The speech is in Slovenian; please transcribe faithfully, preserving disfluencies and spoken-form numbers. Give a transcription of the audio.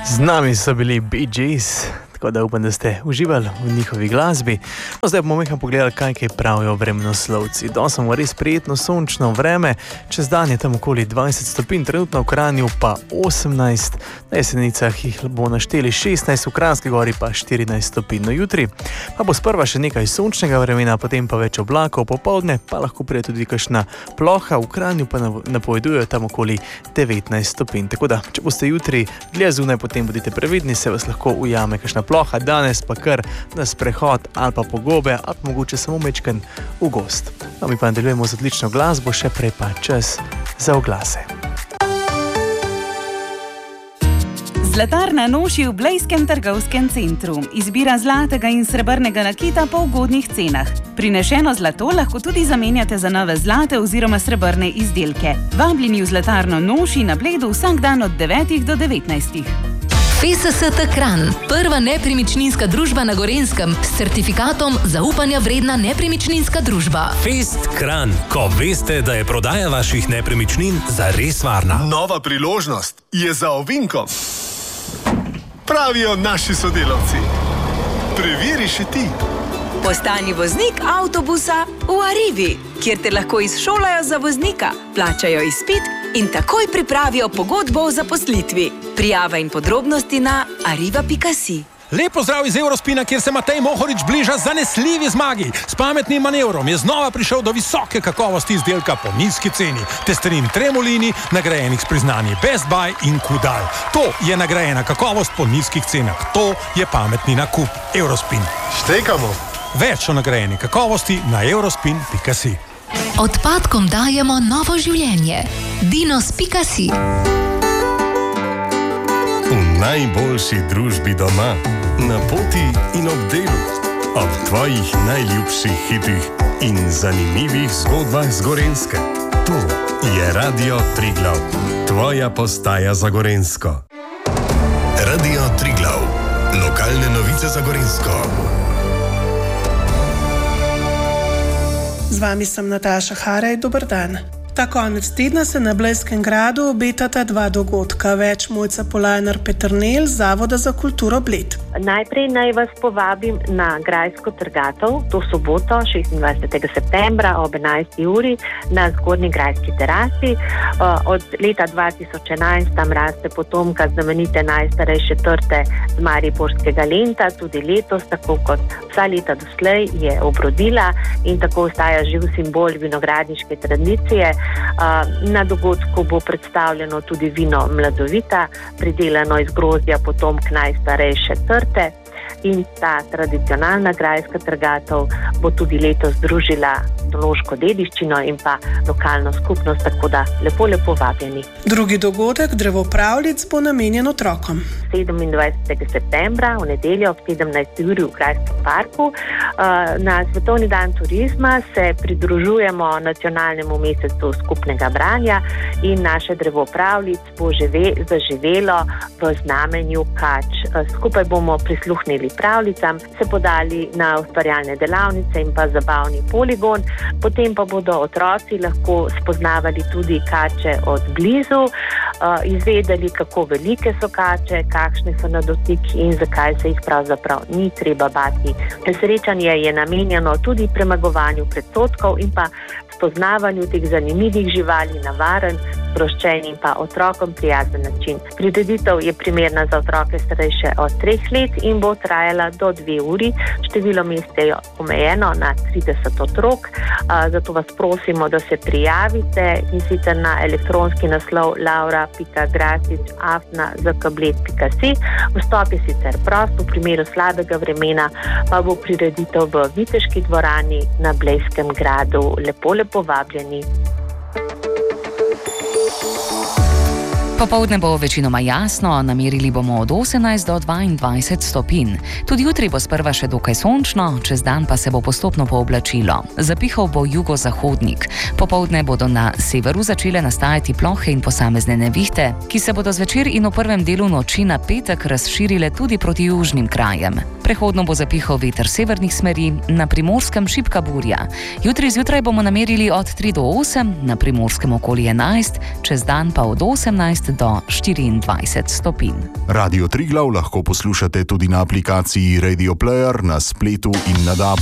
Z nami so bili Bee Gees, tako da upam, da ste uživali v njihovi glasbi. No, zdaj bomo nekaj pogledali, kaj, kaj pravijo vremenoslovci. Danes smo res prijetno sončno vreme, čez dan je tam okoli dvajset stopinj, trenutno v Kranju pa osemnajst, na Jesenicah jih bomo našteli šestnajst, v Kranjski Gori pa štirinajst stopinj. No, jutri pa bo sprva še nekaj sončnega vremena, potem pa več oblakov, popoldne pa lahko pride tudi kakšna ploha, v Kranju pa napovedujejo tam okoli devetnajst stopinj. Tako da, če boste jutri dlje zunaj, potem bodite previdni, se vas lahko ujame kakšna ploha, danes pa kar na sprehod ali pa po gobe ali pa mogoče samo mečken v gost. No, mi pa nadaljujemo z odlično glasbo, še prej pa čas za oglase. Zlatarna noši v Blejskem trgovskem centru. Izbira zlatega in srebrnega nakita po ugodnih cenah. Prinešeno zlato lahko tudi zamenjate za nove zlate oziroma srebrne izdelke. Vabljeni v Zlatarno noši na Bledu vsak dan od devetih do devetnajstih. F S S T Kranj, prva nepremičninska družba na Gorenjskem s certifikatom zaupanja vredna nepremičninska družba. Fest Kranj, ko veste, da je prodaja vaših nepremičnin zares varna. Nova priložnost je za ovinkom. Pravijo naši sodelavci. Preveri še ti. Postani voznik avtobusa v Arrivi, kjer te lahko izšolajo za voznika, plačajo izpit in takoj pripravijo pogodbo o zaposlitvi. Prijava in podrobnosti na arriva pika si. Lep pozdrav iz Eurospina, kjer se Matej Mohorič bliža zanesljivi zmagi. S pametnim manevrom je znova prišel do visoke kakovosti izdelka po nizki ceni. Testerin Tremolini, nagrajenih s priznanji Best Buy in Kudal. To je nagrajena kakovost po nizkih cenah. To je pametni nakup. Eurospin. Štekamo. Več o nagrajeni kakovosti na eurospin pika si. Odpadkom dajemo novo življenje. dinos pika si. V najboljši družbi doma, na poti in ob delu, ob tvojih najljubših hitih in zanimivih zgodbah z Gorenjske. To je Radio Triglav, tvoja postaja za Gorenjsko. Radio Triglav, lokalne novice za Gorenjsko. Z vami sem Nataša Haraj, dober dan. Ta konec tedna se na Blejskem gradu obetata dva dogodka. Več Mojca Polajnar-Peternelj z Zavoda za kulturo Bled. Najprej naj vas povabim na grajsko trgatev, to soboto, šestindvajsetega septembra ob enajsti uri na Zgornji grajski terasi. Od leta dva tisoč enajst tam raste potomka znamenite najstarejše trte z mariborskega Lenta, tudi letos, tako kot vsa leta doslej, je obrodila in tako ostaja živ simbol vinogradniške tradicije. Na dogodku bo predstavljeno tudi vino Mladovita, pridelano iz grozdja potomk najstarejše trte, in ta tradicionalna grajska trgatev bo tudi letos združila etnološko dediščino in pa lokalno skupnost, tako da lepo, lepo vabljeni. Drugi dogodek, drevo pravljic, bo namenjen otrokom. sedemindvajsetega septembra, v nedeljo ob sedemnajsti uri v Grajskem parku. Na Svetovni dan turizma se pridružujemo nacionalnemu mesecu skupnega branja in naše drevo pravljic bo žive, zaživelo v znamenju kač. Skupaj bomo prisluhnili pravljicam, se podali na ustvarjalne delavnice in pa zabavni poligon, potem pa bodo otroci lahko spoznavali tudi kače od blizu, izvedeli, kako velike so kače, kakšne so na dotik in zakaj se jih pravzaprav ni treba bati. Srečanje je namenjeno tudi premagovanju predsodkov in pa spoznavanju teh zanimivih živali na varen, sproščen in pa otrokom prijazen način. Prireditev je primerna za otroke starejše od treh let in bo trajala do dve uri. Število mest je omejeno na trideset otrok, zato vas prosimo, da se prijavite in sicer na elektronski naslov laura pika grasič afna zk bled pika si. Vstop je sicer prost, v primeru slabega vremena pa bo prireditev v Viteški dvorani na Blejskem gradu. Lepo, lepo vabljeni. Popoldne bo večinoma jasno, namerili bomo od osemnajst do dvaindvajset stopinj. Tudi jutri bo sprva še dokaj sončno, čez dan pa se bo postopno pooblačilo. Zapihal bo jugozahodnik. Popoldne bodo na severu začele nastajati plohe in posamezne nevihte, ki se bodo zvečer in v prvem delu noči na petek razširile tudi proti južnim krajem. Prehodno bo zapihal veter severnih smeri, na Primorskem šibka burja. Jutri zjutraj bomo namerili od tri do osem, na Primorskem okoli enajst, čez dan pa od osemnajst do štiriindvajset stopinj. Radio Triglav lahko poslušate tudi na aplikaciji Radio Player, na spletu in na D A B.